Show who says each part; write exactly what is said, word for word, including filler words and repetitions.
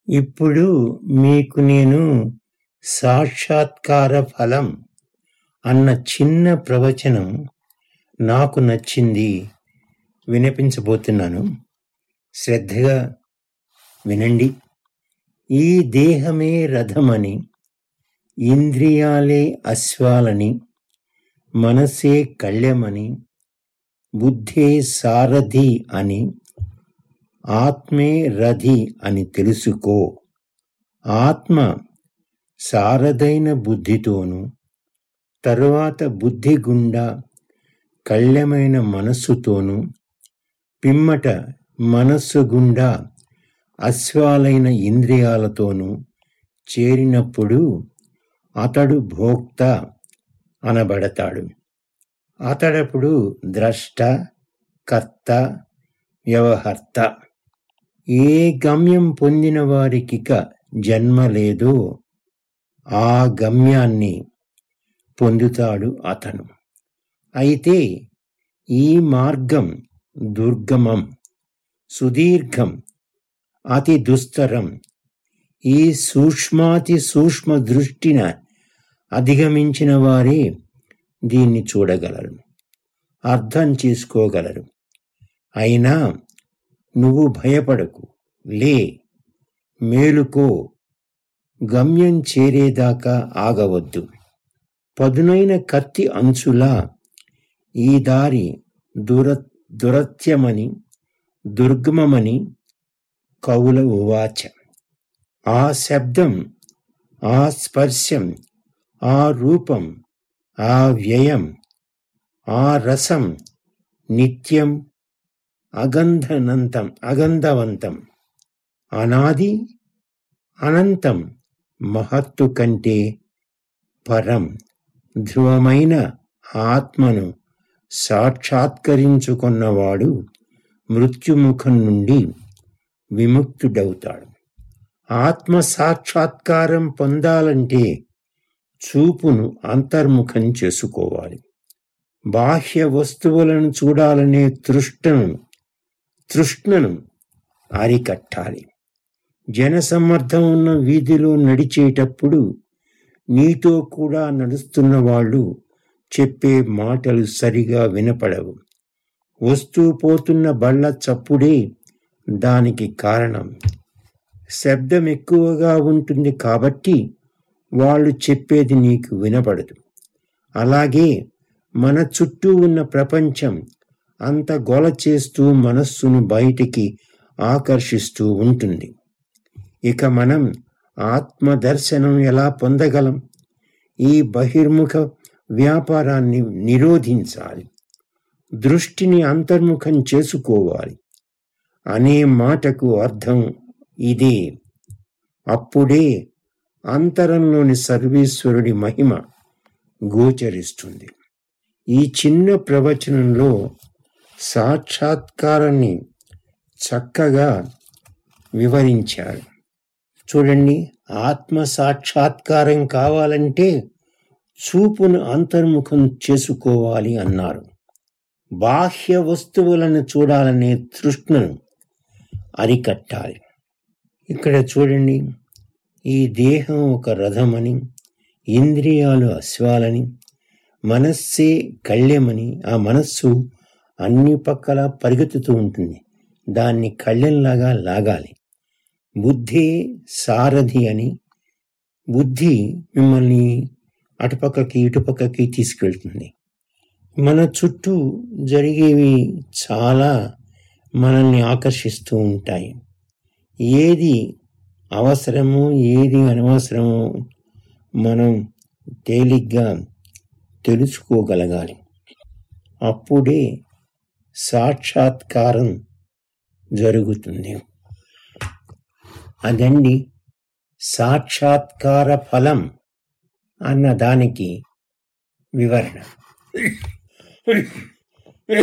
Speaker 1: ఇప్పుడు మీకు నేను సాక్షాత్కార ఫలం అన్న చిన్న ప్రవచనం నాకు నచ్చింది వినిపించబోతున్నాను. శ్రద్ధగా వినండి. ఈ దేహమే రథమని, ఇంద్రియాలే అశ్వాలని, మనసే కళ్యమని, బుద్ధే సారథి అని, ఆత్మే రథి అని తెలుసుకో. ఆత్మ సారథైన బుద్ధితోనూ, తరువాత బుద్ధి గుండా కళ్యమైన మనస్సుతోనూ, పిమ్మట మనస్సు గుండా అశ్వాలైన ఇంద్రియాలతోనూ చేరినప్పుడు అతడు భోక్త అనబడతాడు. అతడప్పుడు ద్రష్ట, కర్త, వ్యవహర్త. ఏ గమ్యం పొందిన వారికిక జన్మ లేదో ఆ గమ్యాన్ని పొందుతాడు అతను. అయితే ఈ మార్గం దుర్గమం, సుదీర్ఘం, అతి దుస్తరం. ఈ సూక్ష్మాతి సూక్ష్మ దృష్టిన అధిగమించిన వారే దీన్ని చూడగలరు, అర్థం చేసుకోగలరు. అయినా నువ్వు భయపడకు, లే, మేలుకో. గమ్యం చేరేదాకా ఆగవద్దు. పదునైన కత్తి అంచులా ఈ దారి దుర దురత్యమని, దుర్గమమని కవుల ఉవాచ. ఆ శబ్దం, ఆ స్పర్శం, ఆ రూపం, ఆ వ్యయం, ఆ రసం నిత్యం, అగంధనంతం అగంధవంతం, అనాది, అనంతం, మహత్తు కంటే పరం. ధ్రువమైన ఆత్మను సాక్షాత్కరించుకున్నవాడు మృత్యుముఖం నుండి విముక్తుడవుతాడు. ఆత్మ సాక్షాత్కారం పొందాలంటే చూపును అంతర్ముఖం చేసుకోవాలి. బాహ్య వస్తువులను చూడాలనే తృష్ణను తృష్ణను అరికట్టాలి. జనసమ్మర్దం ఉన్న వీధిలో నడిచేటప్పుడు నీతో కూడా నడుస్తున్న వాళ్ళు చెప్పే మాటలు సరిగా వినపడవు. వస్తూ పోతున్న బళ్ళ చప్పుడే దానికి కారణం. శబ్దం ఎక్కువగా ఉంటుంది కాబట్టి వాళ్ళు చెప్పేది నీకు వినపడదు. అలాగే మన చుట్టూ ఉన్న ప్రపంచం అంత గొల చేస్తూ మనస్సును బయటికి ఆకర్షిస్తూ ఉంటుంది. ఇక మనం ఆత్మదర్శనం ఎలా పొందగలం? ఈ బహిర్ముఖ వ్యాపారాన్ని నిరోధించాలి. దృష్టిని అంతర్ముఖం చేసుకోవాలి అనే మాటకు అర్థం ఇదే. అప్పుడే అంతరంలోని సర్వేశ్వరుడి మహిమ గోచరిస్తుంది. ఈ చిన్న ప్రవచనంలో సాక్షాత్కారాన్ని చక్కగా వివరించారు. చూడండి, ఆత్మ సాక్షాత్కారం కావాలంటే చూపును అంతర్ముఖం చేసుకోవాలి అన్నారు. బాహ్య వస్తువులను చూడాలనే తృష్ణను అరికట్టాలి. ఇక్కడ చూడండి, ఈ దేహం ఒక రథమని, ఇంద్రియాలు అశ్వాలని, మనస్సే కళ్యమని. ఆ మనస్సు అన్ని పక్కల పరిగెత్తుతూ ఉంటుంది, దాన్ని కళ్యంలాగా లాగాలి. బుద్ధే సారథి అని, బుద్ధి మిమ్మల్ని అటుపక్కకి ఇటుపక్కకి తీసుకెళ్తుంది. మన చుట్టూ జరిగేవి చాలా మనల్ని ఆకర్షిస్తూ ఉంటాయి. ఏది అవసరమో ఏది అనవసరమో మనం తేలిగ్గా తెలుసుకోగలగాలి. అప్పుడే సాక్షాత్కారం జరుగుతుంది. అదండి సాక్షాత్కార ఫలం అన్న దానికి వివరణ.